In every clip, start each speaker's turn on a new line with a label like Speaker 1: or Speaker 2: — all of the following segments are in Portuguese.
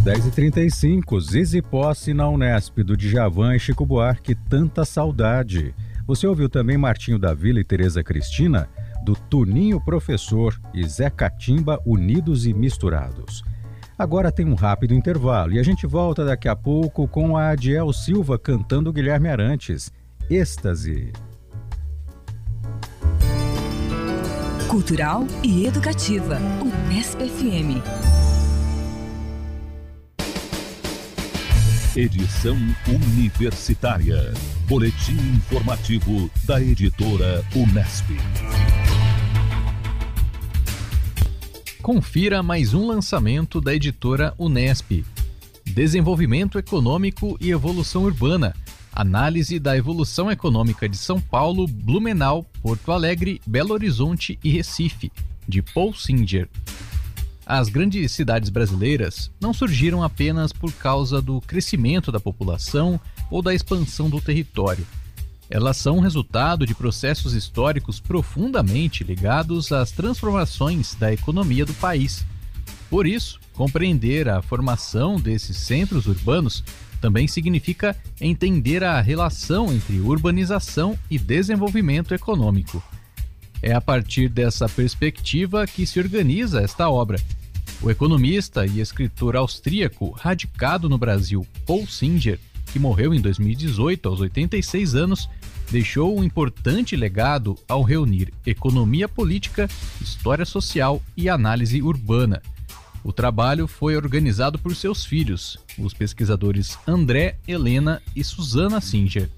Speaker 1: 10h35, Zizi Posse na Unesp, do Djavan e Chico Buarque, Tanta Saudade. Você ouviu também Martinho da Vila e Tereza Cristina, do Tuninho Professor e Zé Catimba, Unidos e Misturados. Agora tem um rápido intervalo e a gente volta daqui a pouco com a Adiel Silva cantando Guilherme Arantes, Êxtase.
Speaker 2: Cultural e educativa, Unesp FM.
Speaker 3: Edição Universitária. Boletim informativo da editora Unesp.
Speaker 4: Confira mais um lançamento da editora Unesp. Desenvolvimento econômico e evolução urbana. Análise da evolução econômica de São Paulo, Blumenau, Porto Alegre, Belo Horizonte e Recife, de Paul Singer. As grandes cidades brasileiras não surgiram apenas por causa do crescimento da população ou da expansão do território. Elas são resultado de processos históricos profundamente ligados às transformações da economia do país. Por isso, compreender a formação desses centros urbanos também significa entender a relação entre urbanização e desenvolvimento econômico. É a partir dessa perspectiva que se organiza esta obra. O economista e escritor austríaco radicado no Brasil, Paul Singer, que morreu em 2018 aos 86 anos, deixou um importante legado ao reunir economia política, história social e análise urbana. O trabalho foi organizado por seus filhos, os pesquisadores André, Helena e Susana Singer.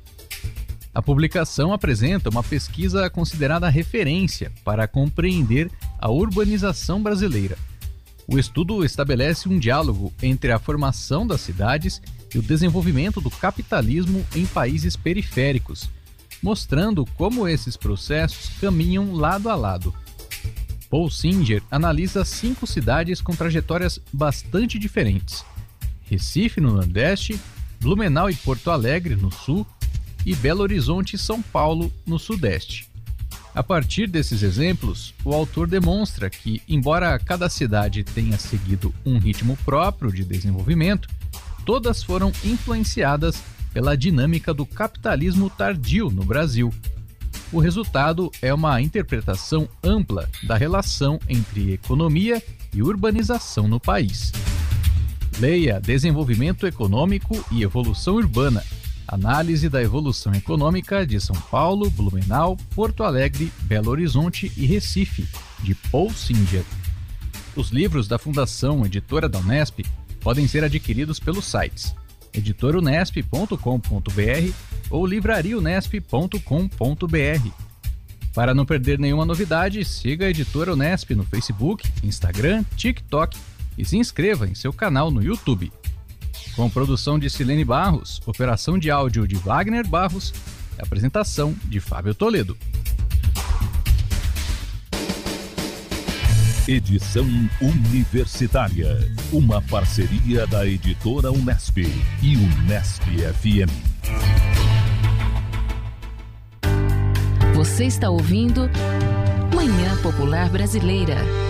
Speaker 4: A publicação apresenta uma pesquisa considerada referência para compreender a urbanização brasileira. O estudo estabelece um diálogo entre a formação das cidades e o desenvolvimento do capitalismo em países periféricos, mostrando como esses processos caminham lado a lado. Paul Singer analisa 5 cidades com trajetórias bastante diferentes: Recife, no Nordeste, Blumenau e Porto Alegre, no Sul, e Belo Horizonte e São Paulo, no Sudeste. A partir desses exemplos, o autor demonstra que, embora cada cidade tenha seguido um ritmo próprio de desenvolvimento, todas foram influenciadas pela dinâmica do capitalismo tardio no Brasil. O resultado é uma interpretação ampla da relação entre economia e urbanização no país. Leia Desenvolvimento Econômico e Evolução Urbana. Análise da evolução econômica de São Paulo, Blumenau, Porto Alegre, Belo Horizonte e Recife, de Paul Singer. Os livros da Fundação Editora da Unesp podem ser adquiridos pelos sites editorunesp.com.br ou livrariaunesp.com.br. Para não perder nenhuma novidade, siga a Editora Unesp no Facebook, Instagram, TikTok e se inscreva em seu canal no YouTube. Com produção de Silene Barros, operação de áudio de Wagner Barros e apresentação de Fábio Toledo.
Speaker 3: Edição Universitária, uma parceria da editora Unesp e Unesp FM.
Speaker 2: Você está ouvindo Manhã Popular Brasileira.